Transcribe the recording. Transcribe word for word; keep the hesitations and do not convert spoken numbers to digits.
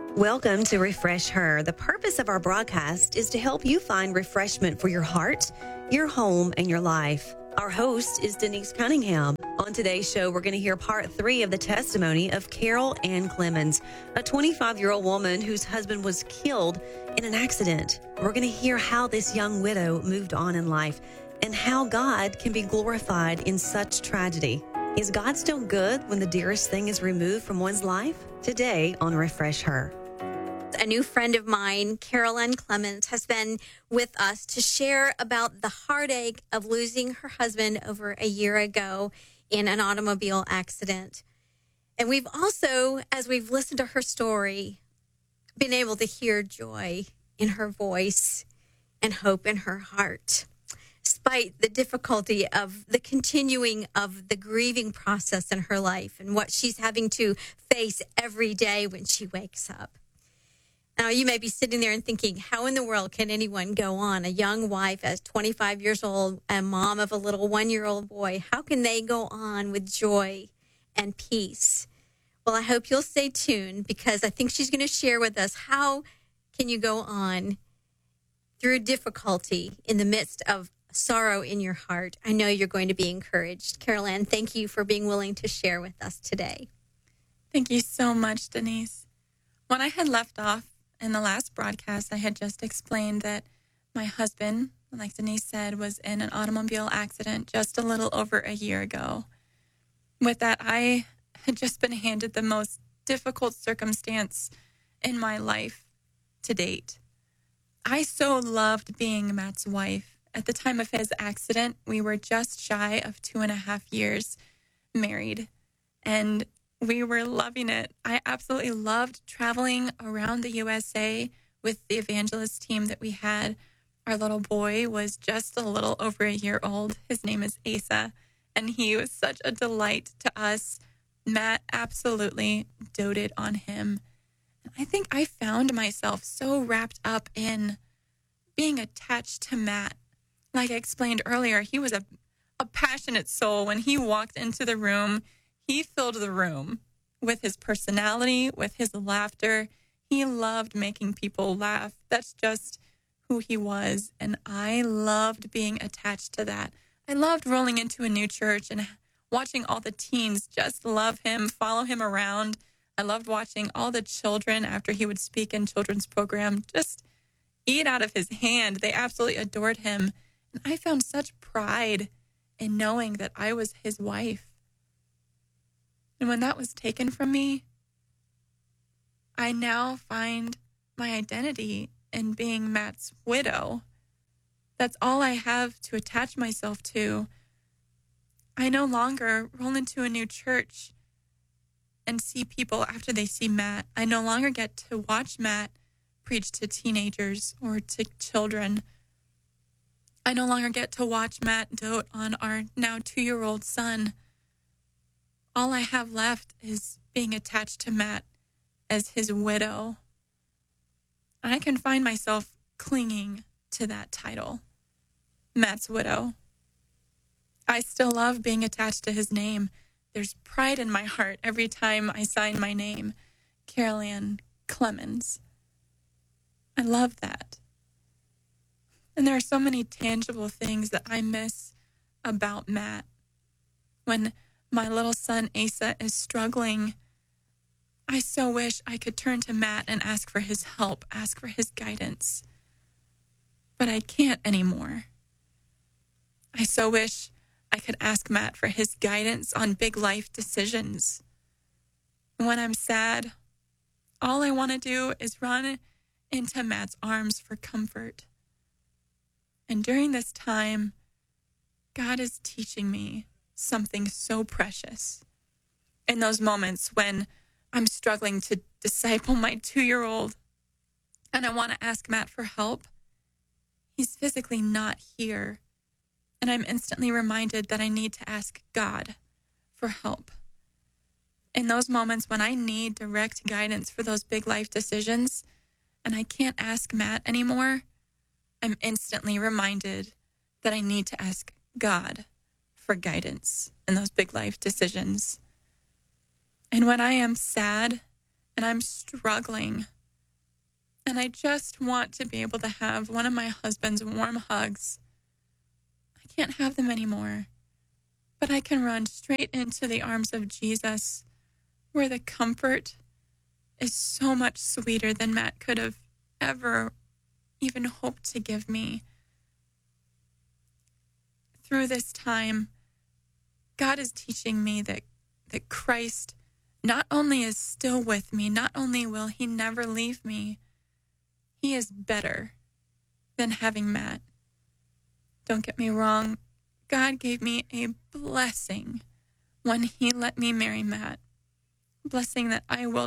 Welcome to Refresh Her. The purpose of our broadcast is to help you find refreshment for your heart, your home, and your life. Our host is Denise Cunningham. On today's show, we're going to hear part three of the testimony of Carol Ann Clemens, a twenty-five-year-old woman whose husband was killed in an accident. We're going to hear how this young widow moved on in life and how God can be glorified in such tragedy. Is God still good when the dearest thing is removed from one's life? Today on Refresh Her. A new friend of mine, Carol Ann Clemens, has been with us to share about the heartache of losing her husband over a year ago in an automobile accident. And we've also, as we've listened to her story, been able to hear joy in her voice and hope in her heart, despite the difficulty of the continuing of the grieving process in her life and what she's having to face every day when she wakes up. Now, you may be sitting there and thinking, how in the world can anyone go on? A young wife at twenty-five years old, a mom of a little one-year-old boy, how can they go on with joy and peace? Well, I hope you'll stay tuned because I think she's going to share with us how can you go on through difficulty in the midst of sorrow in your heart. I know you're going to be encouraged. Carol Ann, thank you for being willing to share with us today. Thank you so much, Denise. When I had left off in the last broadcast, I had just explained that my husband, like Denise said, was in an automobile accident just a little over a year ago. With that, I had just been handed the most difficult circumstance in my life to date. I so loved being Matt's wife. At the time of his accident, we were just shy of two and a half years married, and we were loving it. I absolutely loved traveling around the U S A with the evangelist team that we had. Our little boy was just a little over a year old. His name is Asa, and he was such a delight to us. Matt absolutely doted on him. I think I found myself so wrapped up in being attached to Matt. Like I explained earlier, he was a, a passionate soul. When he walked into the room, he filled the room with his personality, with his laughter. He loved making people laugh. That's just who he was. And I loved being attached to that. I loved rolling into a new church and watching all the teens just love him, follow him around. I loved watching all the children after he would speak in children's program just eat out of his hand. They absolutely adored him. And I found such pride in knowing that I was his wife. And when that was taken from me, I now find my identity in being Matt's widow. That's all I have to attach myself to. I no longer roll into a new church and see people after they see Matt. I no longer get to watch Matt preach to teenagers or to children. I no longer get to watch Matt dote on our now two-year-old son. All I have left is being attached to Matt as his widow. And I can find myself clinging to that title, Matt's widow. I still love being attached to his name. There's pride in my heart every time I sign my name, Carol Ann Clemens. I love that. And there are so many tangible things that I miss about Matt. When my little son, Asa, is struggling, I so wish I could turn to Matt and ask for his help, ask for his guidance. But I can't anymore. I so wish I could ask Matt for his guidance on big life decisions. When I'm sad, all I want to do is run into Matt's arms for comfort. And during this time, God is teaching me something so precious. In those moments when I'm struggling to disciple my two-year-old and I want to ask Matt for help, he's physically not here. And I'm instantly reminded that I need to ask God for help. In those moments when I need direct guidance for those big life decisions and I can't ask Matt anymore, I'm instantly reminded that I need to ask God for guidance in those big life decisions. And when I am sad and I'm struggling And I just want to be able to have one of my husband's warm hugs. I can't have them anymore, but I can run straight into the arms of Jesus, where the comfort is so much sweeter than Matt could have ever even hoped to give me. Through this time, God is teaching me that, that Christ not only is still with me, not only will he never leave me, he is better than having Matt. Don't get me wrong, God gave me a blessing when he let me marry Matt. Blessing that I will